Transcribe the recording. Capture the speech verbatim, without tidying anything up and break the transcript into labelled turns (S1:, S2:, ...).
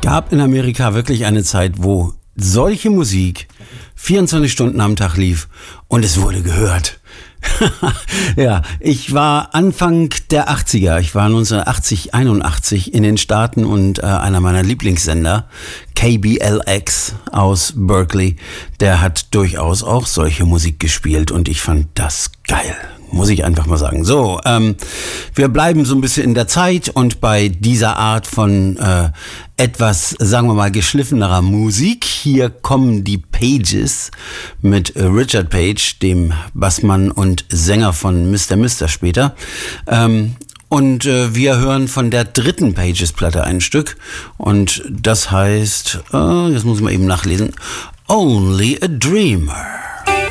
S1: gab in Amerika wirklich eine Zeit, wo solche Musik vierundzwanzig Stunden am Tag lief und es wurde gehört. Ja, ich war Anfang der achtziger, ich war neunzehnhundertachtzig, einundachtzig in den Staaten und äh, einer meiner Lieblingssender, K B L X aus Berkeley, der hat durchaus auch solche Musik gespielt und ich fand das geil. Muss ich einfach mal sagen. So, ähm, wir bleiben so ein bisschen in der Zeit und bei dieser Art von äh, etwas, sagen wir mal, geschliffenerer Musik. Hier kommen die Pages mit äh, Richard Page, dem Bassmann und Sänger von Mister Mister später. Ähm, und äh, wir hören von der dritten Pages-Platte ein Stück und das heißt, äh, jetzt muss ich mal eben nachlesen, Only a Dreamer.